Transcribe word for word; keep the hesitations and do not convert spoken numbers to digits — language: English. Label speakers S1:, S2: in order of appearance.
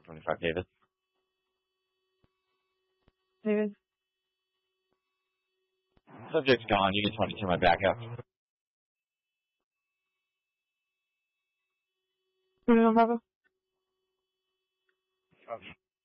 S1: twenty-five, David.
S2: David?
S1: Subject's gone. You can tell me to turn my back up.
S2: Put it on, Papa.
S1: Okay.